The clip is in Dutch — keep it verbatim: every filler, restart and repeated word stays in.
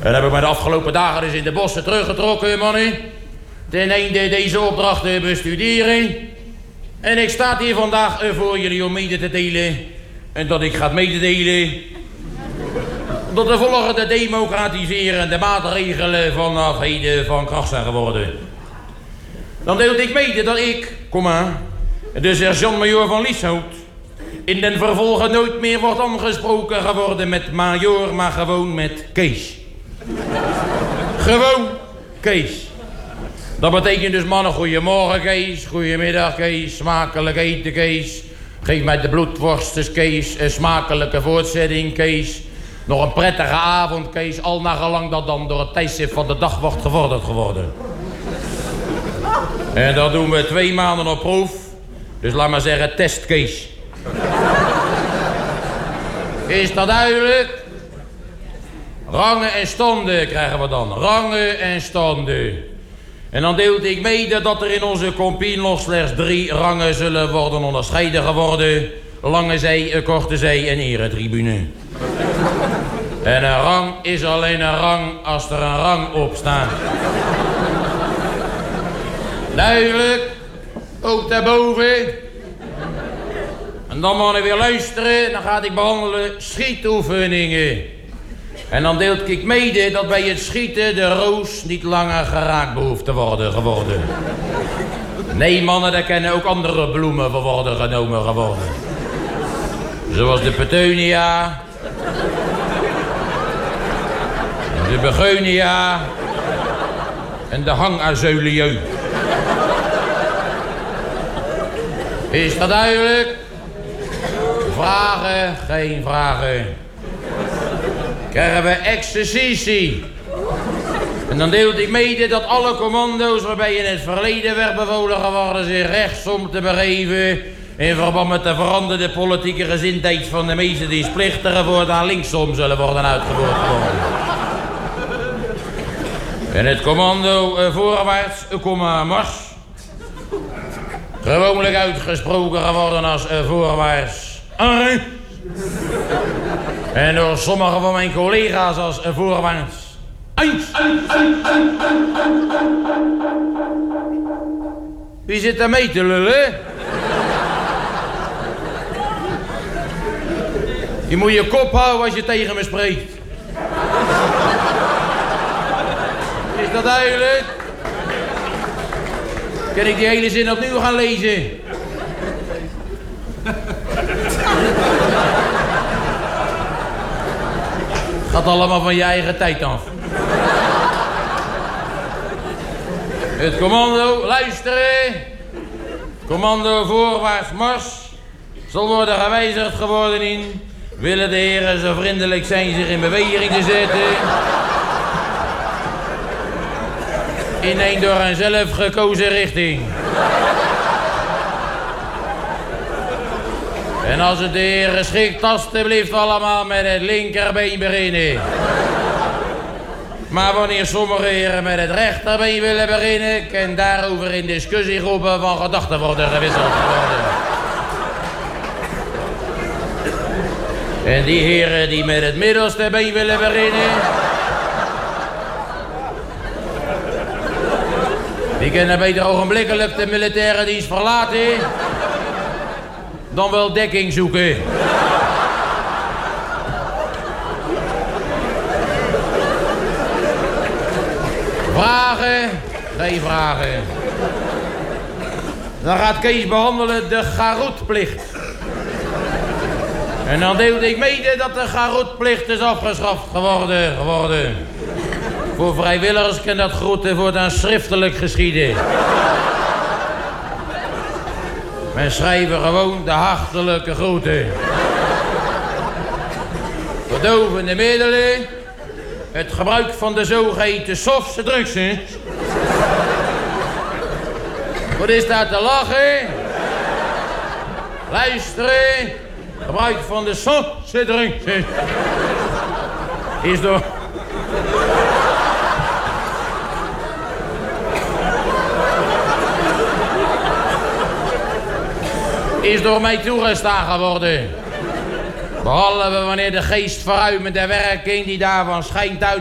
En heb ik me de afgelopen dagen dus in de bossen teruggetrokken, mannen. Ten einde deze opdrachten bestuderen. En ik sta hier vandaag voor jullie om mede te delen. En dat ik ga mededelen. Dat de volgende democratiserende maatregelen vanaf heden van kracht zijn geworden. Dan deelde ik mede dat ik, kom maar, de sergeant-majoor van Lieshout, in den vervolgen nooit meer wordt aangesproken geworden met majoor, maar gewoon met Kees. Gewoon Kees. Dat betekent dus mannen, goeiemorgen Kees, goeiemiddag Kees, smakelijk eten Kees. Geef mij de bloedworstjes Kees, een smakelijke voortzetting Kees. Nog een prettige avond Kees, al naar gelang dat dan door het tijdstip van de dag wordt gevorderd geworden. En dat doen we twee maanden op proef. Dus laat maar zeggen, test Kees. Is dat duidelijk? Rangen en standen krijgen we dan. Rangen en standen. En dan deelde ik mede dat er in onze compagnie nog slechts drie rangen zullen worden onderscheiden geworden. Lange zij, korte zij en eretribune. En een rang is alleen een rang als er een rang op staat. Duidelijk. Ook daarboven. En dan moet ik weer luisteren. Dan ga ik behandelen schietoefeningen. En dan deelt ik mede dat bij het schieten de roos niet langer geraakt behoeft te worden geworden. Nee mannen, daar kunnen ook andere bloemen voor worden genomen geworden. Zoals de petunia. De begonia. En de hangazeulieu. Is dat duidelijk? Vragen? Geen vragen. Krijgen we exercitie. En dan deelde ik mede dat alle commando's waarbij in het verleden werd bevolen geworden zich rechtsom te begeven in verband met de veranderde politieke gezindheid van de meeste dienstplichtigen voortaan linksom zullen worden uitgevoerd worden. En het commando uh, voorwaarts, komma mars. Gewoonlijk uitgesproken geworden als uh, voorwaarts. Arre. En door sommige van mijn collega's als uh, voorwaarts. Eens. Wie zit daar mee te lullen? Je moet je kop houden als je tegen me spreekt. Is dat duidelijk? Kan ik die hele zin opnieuw gaan lezen? Gaat allemaal van je eigen tijd af. Het commando, luisteren. Commando voorwaarts mars zal worden gewijzigd geworden in. Willen de heren zo vriendelijk zijn zich in beweging te zetten. In een door hen zelf gekozen richting. En als het de heren schikt, alstublieft allemaal met het linkerbeen beginnen. Maar wanneer sommige heren met het rechterbeen willen beginnen, kan daarover in discussiegroepen van gedachten worden gewisseld worden. En die heren die met het middelste been willen beginnen, die kunnen beter ogenblikkelijk de militaire dienst verlaten dan wel dekking zoeken. Vragen? Geen vragen. Dan gaat Kees behandelen de garoetplicht. En dan deelde ik mede dat de garoetplicht is afgeschaft geworden. geworden. Voor vrijwilligers kan dat groeten voortaan schriftelijk geschieden. Men schrijven gewoon de hartelijke groeten. Verdovende middelen. Het gebruik van de zogeheten softse drugs, hè? Wat is daar te lachen? Luisteren. Gebruik van de softse drugs, hè? Is door... is door mij toegestaan geworden. Behalve wanneer de geestverruimende werking die daarvan schijnt uit